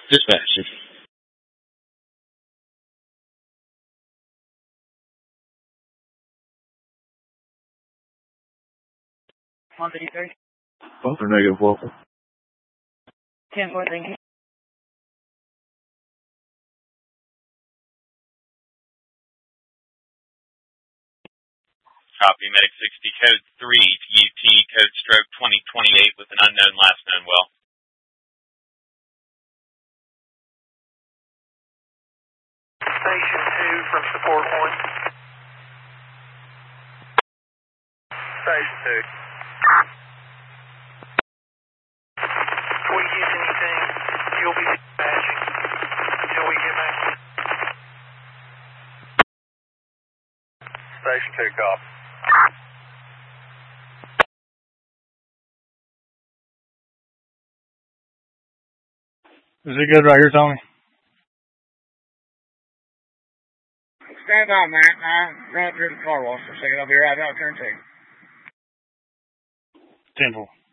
Dispatch. On 53. Both are negative local. 10-4, thank you. Copy, Medic 60, code 3 to UT, code stroke 2028 with an unknown last known well. Station 2 from support 1. Station 2. If we get anything, you'll be dispatching until we get back. Station 2, copy. Is it good right here, Tommy? Stand by, man. I'm running through the car wash for a second. I'll be right out. Turn 2. 10-4.